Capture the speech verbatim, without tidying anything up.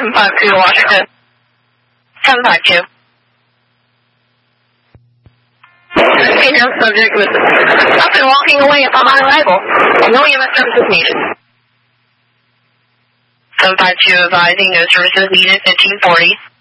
seven five two to Washington. seven five two. Okay, no subject was up and walking away upon my arrival. No E M S services needed. seven five two advising no services needed, fifteen forty.